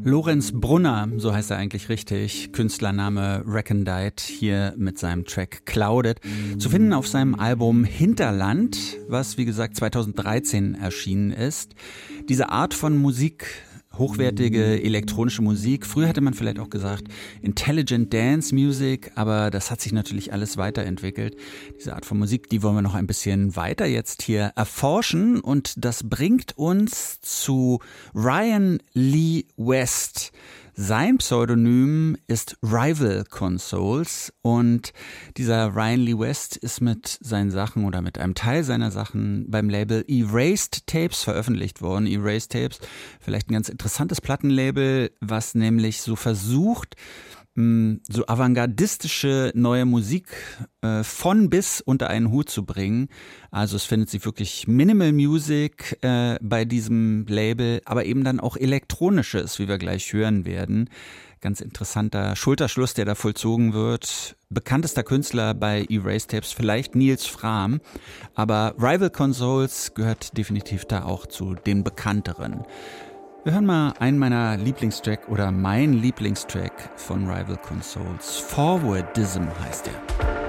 Lorenz Brunner, so heißt er eigentlich richtig, Künstlername Recondite, hier mit seinem Track Clouded, zu finden auf seinem Album Hinterland, was wie gesagt 2013 erschienen ist. Diese Art von Musik, hochwertige elektronische Musik, früher hätte man vielleicht auch gesagt Intelligent Dance Music, aber das hat sich natürlich alles weiterentwickelt. Diese Art von Musik, die wollen wir noch ein bisschen weiter jetzt hier erforschen und das bringt uns zu Ryan Lee West. Sein Pseudonym ist Rival Consoles und dieser Ryan Lee West ist mit seinen Sachen oder mit einem Teil seiner Sachen beim Label Erased Tapes veröffentlicht worden. Erased Tapes, vielleicht ein ganz interessantes Plattenlabel, was nämlich so versucht, so avantgardistische neue Musik von bis unter einen Hut zu bringen. Also es findet sich wirklich Minimal Music bei diesem Label, aber eben dann auch elektronisches, wie wir gleich hören werden. Ganz interessanter Schulterschluss, der da vollzogen wird. Bekanntester Künstler bei Erased Tapes, vielleicht Nils Frahm, aber Rival Consoles gehört definitiv da auch zu den bekannteren. Wir hören mal einen meiner Lieblingstrack oder mein Lieblingstrack von Rival Consoles. Forwardism heißt er.